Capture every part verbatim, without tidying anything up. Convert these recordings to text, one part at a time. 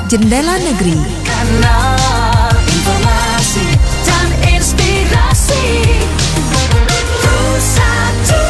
Jendela Negeri. Kanal informasi dan inspirasi Pro satu.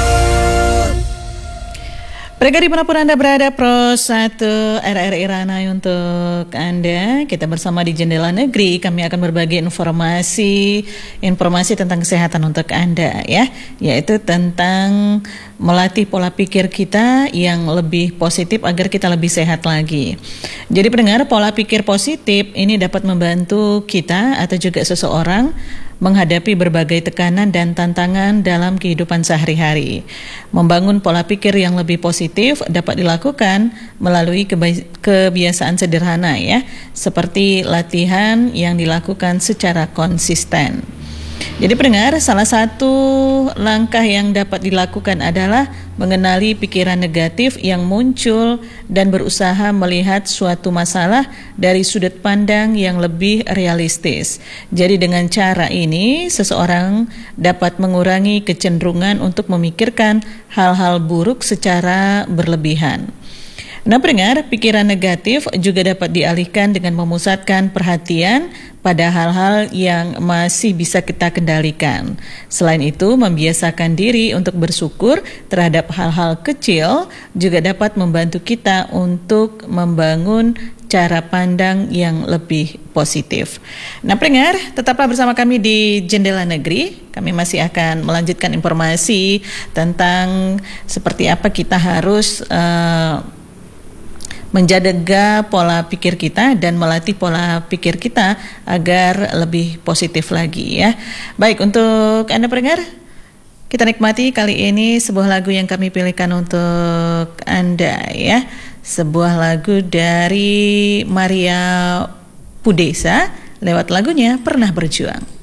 Pendengar dimanapun Anda berada, Pro satu R R I Ranai untuk Anda. Kita bersama di Jendela Negeri. Kami akan berbagi informasi informasi tentang kesehatan untuk Anda, ya, yaitu tentang melatih pola pikir kita yang lebih positif agar kita lebih sehat lagi. Jadi pendengar, pola pikir positif ini dapat membantu kita atau juga seseorang menghadapi berbagai tekanan dan tantangan dalam kehidupan sehari-hari. Membangun pola pikir yang lebih positif dapat dilakukan melalui kebi- kebiasaan sederhana, ya, seperti latihan yang dilakukan secara konsisten. Jadi pendengar, salah satu langkah yang dapat dilakukan adalah mengenali pikiran negatif yang muncul dan berusaha melihat suatu masalah dari sudut pandang yang lebih realistis. Jadi dengan cara ini, seseorang dapat mengurangi kecenderungan untuk memikirkan hal-hal buruk secara berlebihan. Nah pendengar, pikiran negatif juga dapat dialihkan dengan memusatkan perhatian pada hal-hal yang masih bisa kita kendalikan. Selain itu, membiasakan diri untuk bersyukur terhadap hal-hal kecil juga dapat membantu kita untuk membangun cara pandang yang lebih positif. Nah pendengar, tetaplah bersama kami di Jendela Negeri. Kami masih akan melanjutkan informasi tentang seperti apa kita harus uh, menjaga pola pikir kita dan melatih pola pikir kita agar lebih positif lagi, ya. Baik, untuk Anda pendengar, kita nikmati kali ini sebuah lagu yang kami pilihkan untuk Anda, ya. Sebuah lagu dari Maria Pudesa lewat lagunya Pernah Berjuang.